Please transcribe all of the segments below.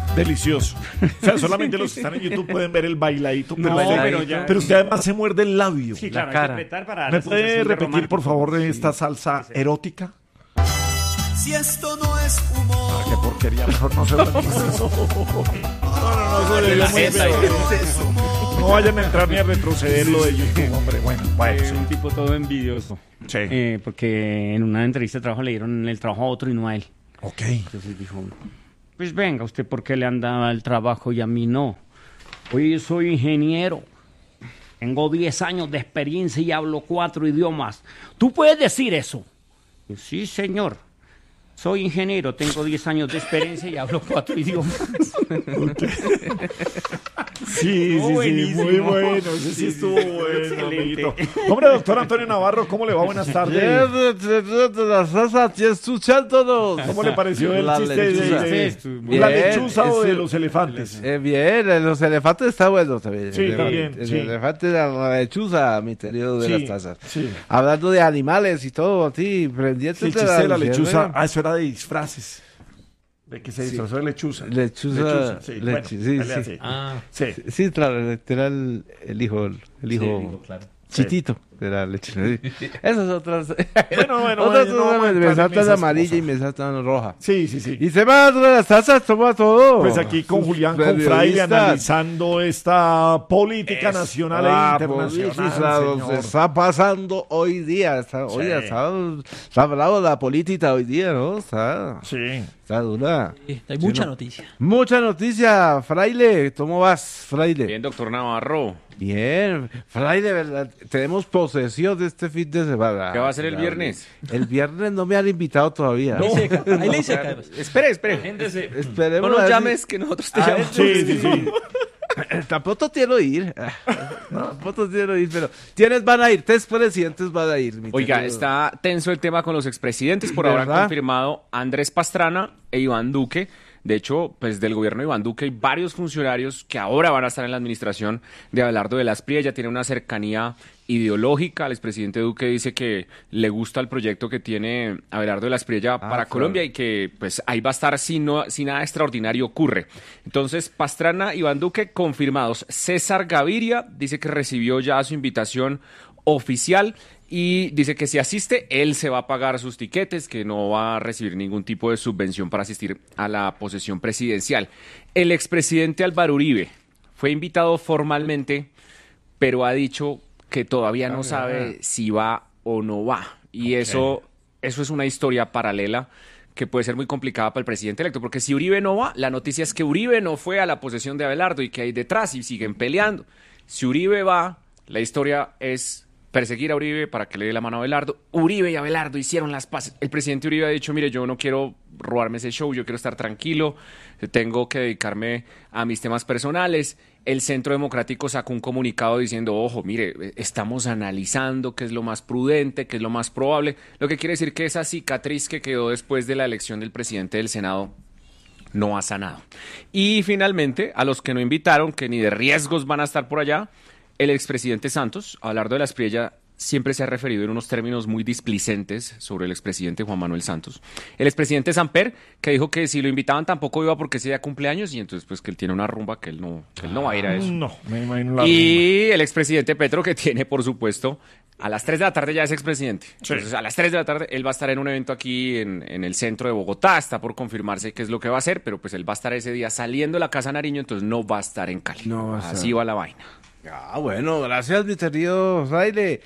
Delicioso. O sea, solamente los que están en YouTube pueden ver el bailadito. No, pero usted además se muerde el labio. Sí, claro, La cara. hay que apretar para ¿Me la puede sensación de repetir, romántico. por favor, esta salsa erótica? Si esto no es humor, Qué porquería, mejor no se lo No, eso debería muy feo. No vayan a entrar ni a retroceder lo de YouTube, hombre. Bueno, sí. Un tipo todo envidioso. Sí. Porque en una entrevista de trabajo le dieron el trabajo a otro y no a él. Ok. Entonces dijo, pues venga, ¿usted por qué le han dado el trabajo y a mí no? Oye, yo soy ingeniero. Tengo 10 años de experiencia y hablo 4 idiomas. ¿Tú puedes decir eso? Yo, sí, señor. Soy ingeniero, tengo 10 años de experiencia y hablo 4 idiomas. Sí, Buenísimo. muy bueno. Ese sí estuvo bueno, Excelente. amiguito. Hombre, doctor Antonio Navarro, ¿cómo le va? Buenas tardes. La salsa, escuchándonos. ¿Cómo le pareció el La chiste lechuza. de la Bien, lechuza o de ese- los elefantes? Bien, los elefantes está bueno también. Sí, también, El sí. elefante de la lechuza, mi querido de Sí, las tazas. sí. Hablando de animales y todo, así, pendientes Sí, el chiste de la lechuza. luciérnaga. Ah, eso era de disfraces. ¿De qué se disfrazó de lechuza? Lechuza, sí. leche- Bueno, sí, dale sí. así. Ah, Sí. Sí, claro, era el hijo claro. chitito de la leche. Esas otras. Bueno, otras no vamos a me entrar en saltan esas amarilla cosas. y me saltan roja. Sí, sí, sí. Y se va de las tazas, toma todo. Pues aquí con Sus Julián Confraile periodistas. analizando esta política nacional e Política, internacional, se señor. está pasando hoy día. Oye, está bravo la política hoy día, ¿no? Sí. Está dura. Hay mucha noticia. Mucha noticia, Fraile. ¿Cómo vas, Fraile? Bien, doctor Navarro. Bien, Fraile, ¿verdad? Tenemos posesión de este fin de semana. ¿Qué va a hacer el viernes? El viernes no me han invitado todavía. Ley seca. Hay ley seca. además. Espere. Esperemos No a nos ver llames que nosotros te Ah, llamamos. Sí. Tampoco quiero ir. Tampoco quiero ir, pero ¿quiénes van a ir? 3 presidentes van a ir. mi Oiga, querido. está tenso el tema con los expresidentes. Por ahora han ¿Verdad? confirmado Andrés Pastrana e Iván Duque. De hecho, pues del gobierno de Iván Duque hay varios funcionarios que ahora van a estar en la administración de Abelardo de las Espriella. Tiene una cercanía ideológica. El expresidente Duque dice que le gusta el proyecto que tiene Abelardo de la Espriella para claro. Colombia y que pues ahí va a estar si nada extraordinario ocurre. Entonces, Pastrana, Iván Duque confirmados. César Gaviria dice que recibió ya su invitación oficial y dice que si asiste, él se va a pagar sus tiquetes, que no va a recibir ningún tipo de subvención para asistir a la posesión presidencial. El expresidente Álvaro Uribe fue invitado formalmente, pero ha dicho que todavía no sabe si va o no va. Y eso es una historia paralela que puede ser muy complicada para el presidente electo, porque si Uribe no va, la noticia es que Uribe no fue a la posesión de Abelardo y que hay detrás y siguen peleando. Si Uribe va, la historia es perseguir a Uribe para que le dé la mano a Abelardo. Uribe y Abelardo hicieron las paces. El presidente Uribe ha dicho, mire, yo no quiero robarme ese show, yo quiero estar tranquilo, tengo que dedicarme a mis temas personales. El Centro Democrático sacó un comunicado diciendo, ojo, mire, estamos analizando qué es lo más prudente, qué es lo más probable, lo que quiere decir que esa cicatriz que quedó después de la elección del presidente del Senado no ha sanado. Y finalmente, a los que no invitaron, que ni de riesgos van a estar por allá, el expresidente Santos, Abelardo de la Espriella, siempre se ha referido en unos términos muy displicentes sobre el expresidente Juan Manuel Santos. El expresidente Samper, que dijo que si lo invitaban tampoco iba porque ese día cumpleaños, y entonces pues que él tiene una rumba que él no va a ir a eso. No, me imagino la Y el expresidente Petro, que tiene, por supuesto, a las 3 de la tarde ya es expresidente. Sí. Entonces, a las 3 de la tarde él va a estar en un evento aquí en el centro de Bogotá. Está por confirmarse qué es lo que va a hacer, pero pues él va a estar ese día saliendo de la Casa Nariño, entonces no va a estar en Cali. No va a estar. Así va la vaina. Ah, bueno, gracias, mi querido Fraile.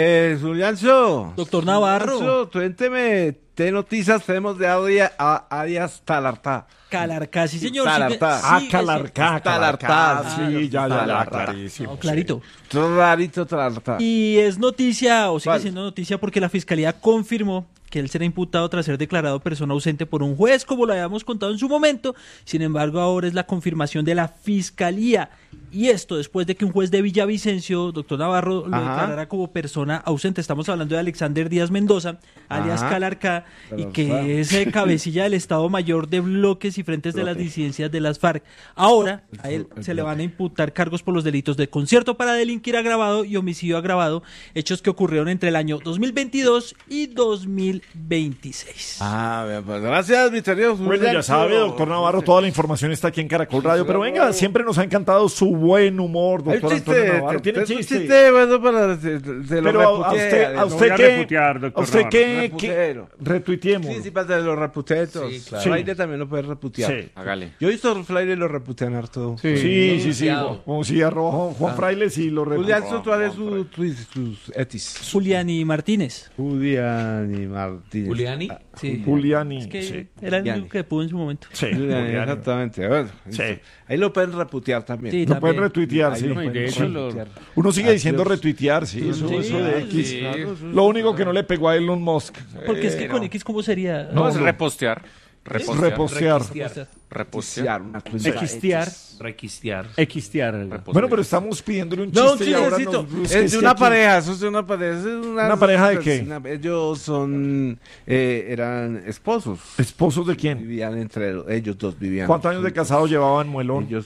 Juliancho. Doctor Navarro. Cuénteme, ¿qué noticias tenemos de Arias Talartá? Calarcá, sí, señor. Talartá. Calarcá, Talartá. sí, ya, Talartá. clarísimo. No, clarito. Clarito Talartá. Y es noticia, o sigue ¿Cuál? siendo noticia, porque la Fiscalía confirmó que él será imputado tras ser declarado persona ausente por un juez, como lo habíamos contado en su momento. Sin embargo, ahora es la confirmación de la Fiscalía. Y esto después de que un juez de Villavicencio, doctor Navarro, lo Ajá. declarara como persona ausente. Estamos hablando de Alexander Díaz Mendoza, alias Ajá. Calarcá, y Calarcá. que es cabecilla del Estado Mayor de bloques y frentes de las disidencias de las FARC. Ahora, a él se le van a imputar cargos por los delitos de concierto para delinquir agravado y homicidio agravado, hechos que ocurrieron entre el año 2022 y 2023. 2026. Vea, pues, gracias, mi querido Bueno, ya Julián. sabe, doctor Navarro, toda la información está aquí en Caracol Radio. Pero venga, siempre nos ha encantado su buen humor, Hay un doctor Antonio chiste, Navarro. ¿Tiene un chiste? chiste bueno para se lo Pero a reputea, usted, ¿no? a voy usted a qué, reputear, doctor a usted Navarro. qué, Reputero. retuiteemos. Sí, para los reputetos. Sí, claro. Sí. Fraile también lo puede reputear. Sí. Hágale. Yo he visto Fraile lo reputean harto. Sí. Demasiado. Como si arroba Juan Fraile, sí lo Julián, retuiteó. ¿cuál es sus etis? Juliani Martínez. Julián y Martínez. Juliani. Sí. Juliani, Es que sí. era el Juliani. único que pudo en su momento. Sí, Julián, Juliani. exactamente. Bueno, Sí. ahí lo pueden reputear también. Sí, Lo pueden también. retuitear, Ahí sí. lo No, y pueden de hecho lo- retuitear. Uno sigue diciendo Adiós. retuitear, sí, eso de X. sí. Lo único que no le pegó a Elon Musk. Porque es que con X, ¿cómo sería? No, es repostear. Repostear. Repostear. Repostear. Equistear. Requistear. Equistear. Repostear. Bueno, pero estamos pidiéndole un No, un chiste y ahora chistecito. nos... Es de una pareja, eso es de una pareja. ¿Una pareja de qué? Ellos son, eran esposos. ¿Esposos de quién? Vivían entre ellos dos, vivían. ¿Cuántos años de casado llevaban, Muelón? Ellos,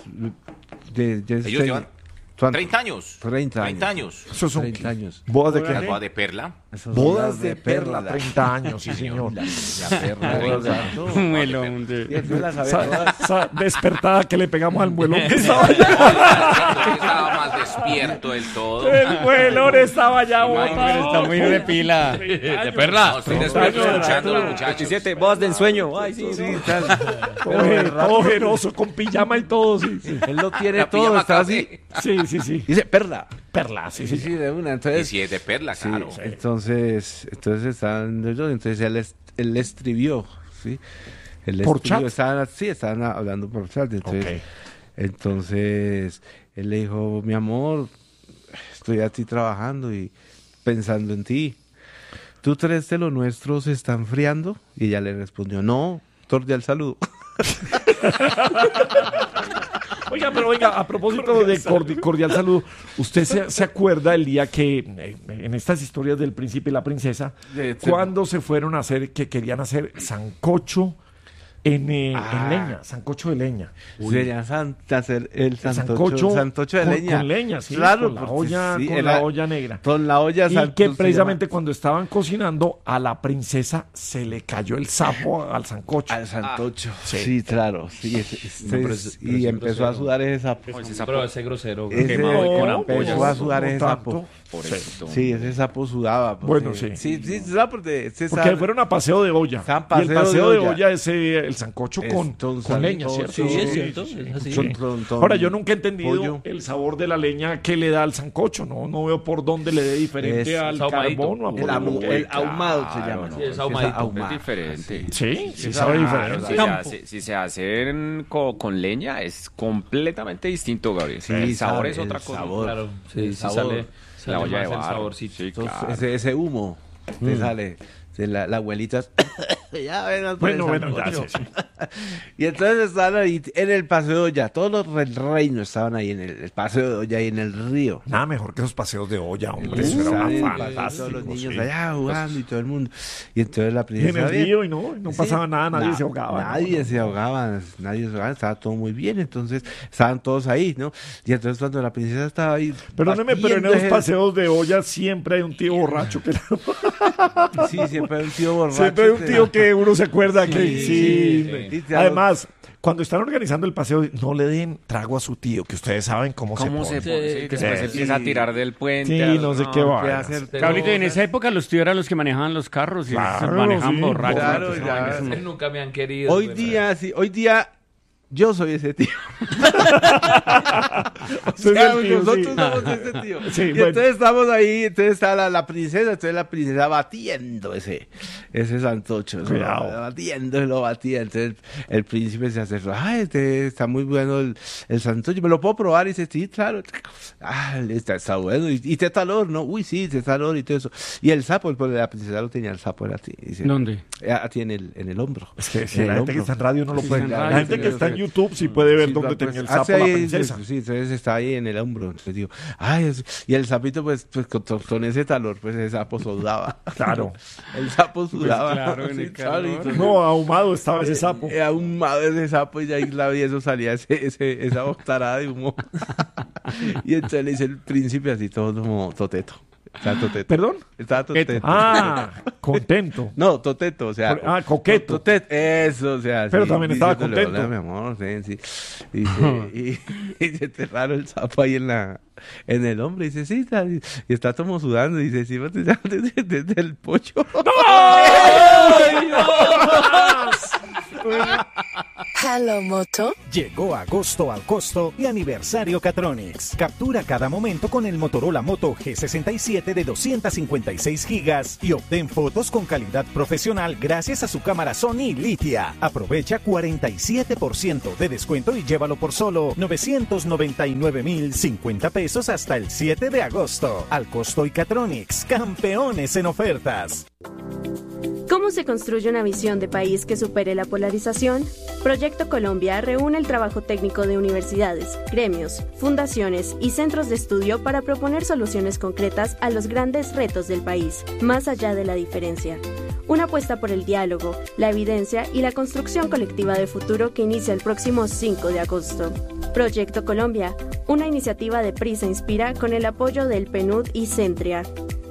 Ellos llevan 30 años. 30 años. ¿Eso son 30 años. ¿Bodas de La qué? boda de perla. Esos Bodas son de las perla, 30 años, sí, señor. La perla. Melón de- Y eso la sabe todas. Esa despertada que le pegamos al Muelón. que estaba allá. Estaba más despierto del todo. El Muelón estaba ya Imagínate, botado. Está muy de pila. De perla. No, estoy despierto escuchando a los muchachos. 27, bodas de ensueño. Ay, sí, Sí, sí. tal. Todo ojeroso, con pijama y todo, sí. Sí, Él lo tiene La todo, pijama está así. café. sí. Dice perla. Perla, sí, Sí, sí. sí, de una. Y Entonces, si es de perla, sí, claro. entonces están ellos, entonces él le escribió, ¿sí? Él ¿Por escribió, chat? estaban hablando por chat, entonces, Ok. entonces él le dijo, mi amor, estoy aquí trabajando y pensando en ti. ¿Tú crees que lo nuestro se está enfriando? Y ella le respondió, no, cordial saludo. Oiga, pero oiga, a propósito de cordial saludo, ¿usted se acuerda el día que, en estas historias del príncipe y la princesa, cuando se fueron a hacer, que querían hacer sancocho en leña, sancocho de leña? Querían hacer el Sancocho sancocho de con- leña. con leña, sí, claro, con la porque olla, sí, con era- la olla negra. Con la olla Y santo que se precisamente llama. cuando estaban cocinando, a la princesa se le cayó el sapo al sancocho. Al santocho. Sí. Sí, claro. Sí, y empezó a sudar ese sapo. Pero ese grosero. Ese quemado y con empezó ampollas. a sudar ese No sapo. tanto. Por eso. Sí, ese sapo sudaba. Bueno, sí. Sí, ¿sabes? Porque, Porque fueron a paseo de olla. Estaban Y el paseo paseo de de olla. olla es el sancocho con leña, ¿cierto? Sí, es cierto. Es así. Ahora, yo nunca he entendido pollo. el sabor de la leña que le da al sancocho, no veo por dónde le dé diferente Es al ahumadito. carbón o a por El ahumado se llama. Sí, es ahumadito. Es diferente. Sí, sabe diferente. Si se hacen con leña, es completamente distinto, Gabriel. Sí, el sabor sabe, es otra el cosa. sabor. Claro. Sí, El sí sabor. sale La olla de más el barro. saborcito. Sí, Entonces, claro. ese humo te sale. La abuelita. Ya ven, Bueno, ya sé, sí. Y entonces estaban ahí en el paseo de olla. Todos los del reino estaban ahí en el paseo de olla y en el río. Nada mejor que esos paseos de olla, hombre. Eso era Estaban una en el paseo, todos los fantástico. niños Sí. allá jugando y todo el mundo. Y entonces la Y en princesa. el bien. río y no Sí, pasaba nada, nadie na- se ahogaba. Nadie ¿no? se ahogaba, estaba todo muy bien, entonces estaban todos ahí, ¿no? Y entonces cuando la princesa estaba ahí... Perdóneme, pero en batiendo esos ese- paseos de olla siempre hay un tío borracho que Sí, siempre hay un tío borracho. siempre hay un tío que uno se acuerda que sí. sí. Además, cuando están organizando el paseo, no le den trago a su tío, que ustedes saben cómo se ¿Cómo se pone. pone? Sí, que después Sí. empieza a tirar del puente. Sí, no sé qué va. Cabrito, en esa época los tíos eran los que manejaban los carros y Claro, se manejaban sí, borrachos. claro, Entonces, ya. no, eso no. Nunca me han querido. Hoy pero- día, sí, hoy día yo soy ese tío. Usted es el tío, Nosotros sí. somos ese tío. Sí, Y bueno. entonces estamos ahí, entonces está la princesa, entonces la princesa batiendo ese santocho, ¿no? Cuidado. Batiendo, lo batía. Entonces el príncipe se acercó, ay, está muy bueno el santocho, ¿me lo puedo probar? Y dice, sí, claro. Ah, está bueno. ¿Y te talor? No, uy, sí, te talor y todo eso. Y el sapo, pues la princesa lo tenía el sapo, era así. Dice, ¿Dónde? a ti en el hombro. Es que En la el gente que hombro. está en radio no lo Sí, puede. está en La radio, gente sí, que está en sí. YouTube sí puede ver Sí, dónde pues, tenía el hace sapo la ahí, princesa. Sí, entonces está ahí en el hombro. Entonces digo, ay, y el sapito, pues con ese talor, pues ese sapo sudaba. Claro. El sapo sudaba. claro, en el Sí, claro, y calor. entonces, No, ahumado estaba ese sapo. ahumado ese sapo y ahí claro, y eso salía esa botarada de humo. Y entonces le dice el príncipe así todo como toteto. Está toteto. ¿Perdón? Está toteto. Ah, contento. No, toteto, o sea. Coqueto. Toteto, eso, o sea. Pero sí, también estaba diciéndole, contento. "Hola, mi amor, sí". Y se enterraron el sapo ahí en el hombro. Y dice, sí, y está como sudando. Y dice, sí, desde el pocho. Hello Moto. Llegó agosto al costo y aniversario Catronics. Captura cada momento con el Motorola Moto G67 de 256 gigas y obtén fotos con calidad profesional gracias a su cámara Sony Litia. Aprovecha 47% de descuento y llévalo por solo 999,050 pesos hasta el 7 de agosto. Al costo y Catronics, campeones en ofertas. ¿Cómo se construye una visión de país que supere la polarización? Proyecto Colombia reúne el trabajo técnico de universidades, gremios, fundaciones y centros de estudio para proponer soluciones concretas a los grandes retos del país, más allá de la diferencia. Una apuesta por el diálogo, la evidencia y la construcción colectiva de futuro que inicia el próximo 5 de agosto. Proyecto Colombia, una iniciativa de Prisa Inspira con el apoyo del PNUD y Centria.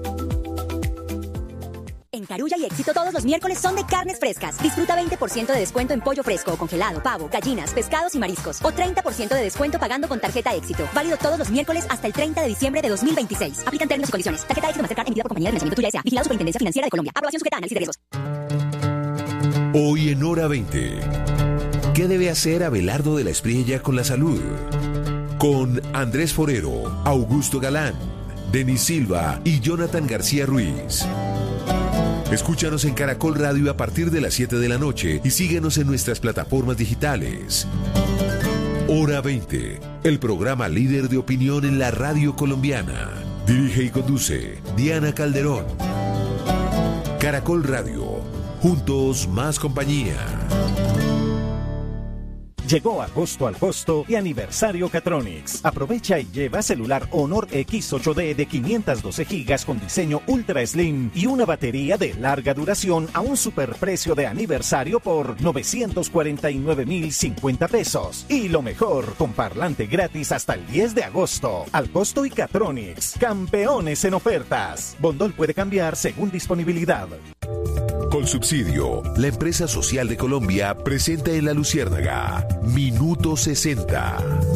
En Carulla y Éxito todos los miércoles son de carnes frescas. Disfruta 20% de descuento en pollo fresco, congelado, pavo, gallinas, pescados y mariscos. O 30% de descuento pagando con tarjeta Éxito. Válido todos los miércoles hasta el 30 de diciembre de 2026. Aplican términos y condiciones. Tarjeta Éxito Mastercard emitida por Compañía de Financiamiento Tuya S.A. Vigilado Superintendencia Financiera de Colombia. Aprobación sujeta a análisis de riesgos. Hoy en Hora 20. ¿Qué debe hacer Abelardo de la Espriella con la salud? Con Andrés Forero, Augusto Galán, Denis Silva y Jonathan García Ruiz. Escúchanos en Caracol Radio a partir de las 7 de la noche y síguenos en nuestras plataformas digitales. Hora 20, el programa líder de opinión en la radio colombiana. Dirige y conduce Diana Calderón. Caracol Radio, juntos más compañía. Llegó agosto al costo y aniversario Catronics. Aprovecha y lleva celular Honor X8D de 512 gigas con diseño Ultra Slim y una batería de larga duración a un superprecio de aniversario por 949,050 pesos. Y lo mejor, con parlante gratis hasta el 10 de agosto. Al costo y Catronics, campeones en ofertas. Bondol puede cambiar según disponibilidad. Colsubsidio, la empresa social de Colombia, presenta en La Luciérnaga Minuto 60.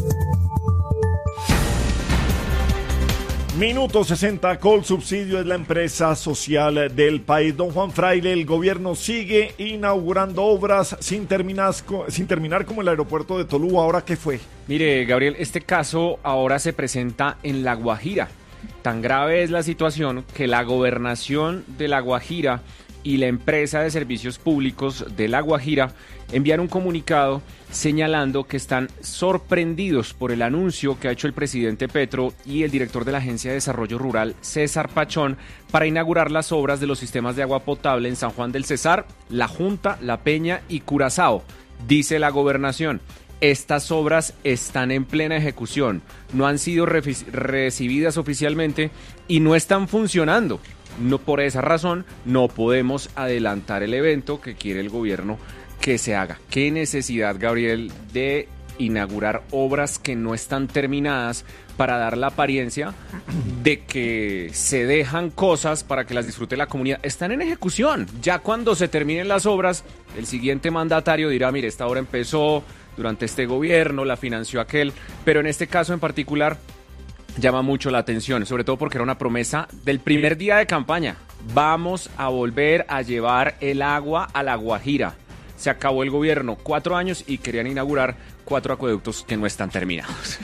Minuto 60, Colsubsidio es la empresa social del país. Don Juan Fraile, el gobierno sigue inaugurando obras sin terminar como el aeropuerto de Tolú. ¿Ahora qué fue? Mire, Gabriel, este caso ahora se presenta en La Guajira. Tan grave es la situación que la gobernación de La Guajira y la empresa de servicios públicos de La Guajira enviaron un comunicado señalando que están sorprendidos por el anuncio que ha hecho el presidente Petro y el director de la Agencia de Desarrollo Rural, César Pachón, para inaugurar las obras de los sistemas de agua potable en San Juan del Cesar, La Junta, La Peña y Curazao. Dice la gobernación: estas obras están en plena ejecución, no han sido recibidas oficialmente y no están funcionando. No, por esa razón no podemos adelantar el evento que quiere el gobierno que se haga. ¿Qué necesidad, Gabriel, de inaugurar obras que no están terminadas para dar la apariencia de que se dejan cosas para que las disfrute la comunidad? Están en ejecución. Ya cuando se terminen las obras, el siguiente mandatario dirá: mire, esta obra empezó durante este gobierno, la financió aquel, pero en este caso en particular llama mucho la atención, sobre todo porque era una promesa del primer día de campaña. Vamos a volver a llevar el agua a La Guajira. Se acabó el gobierno, 4 años, y querían inaugurar 4 acueductos que no están terminados.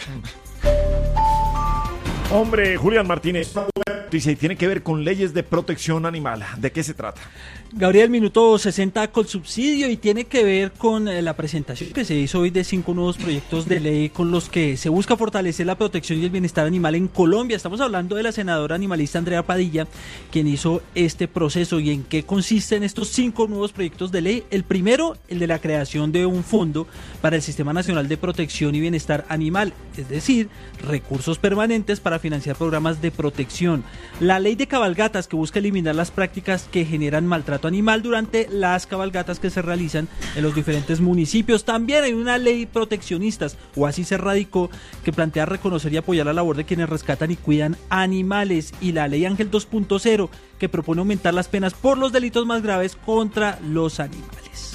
Hombre, Julián Martínez, noticia y tiene que ver con leyes de protección animal. ¿De qué se trata? Gabriel, minuto 60 con subsidio y tiene que ver con la presentación que se hizo hoy de 5 nuevos proyectos de ley con los que se busca fortalecer la protección y el bienestar animal en Colombia. Estamos hablando de la senadora animalista Andrea Padilla, quien hizo este proceso. ¿Y en qué consisten estos 5 nuevos proyectos de ley? El primero, el de la creación de un fondo para el Sistema Nacional de Protección y Bienestar Animal, es decir, recursos permanentes para financiar programas de protección. La ley de cabalgatas, que busca eliminar las prácticas que generan maltrato animal durante las cabalgatas que se realizan en los diferentes municipios. También hay una ley proteccionistas, o así se radicó, que plantea reconocer y apoyar la labor de quienes rescatan y cuidan animales. Y la ley Ángel 2.0, que propone aumentar las penas por los delitos más graves contra los animales.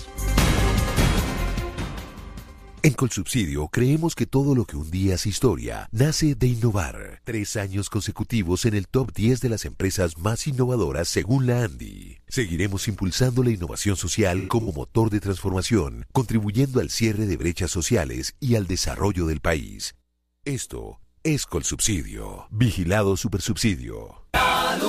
En Colsubsidio creemos que todo lo que un día es historia nace de innovar. 3 años consecutivos en el top 10 de las empresas más innovadoras según la ANDI. Seguiremos impulsando la innovación social como motor de transformación, contribuyendo al cierre de brechas sociales y al desarrollo del país. Esto es Colsubsidio. Vigilado Supersubsidio.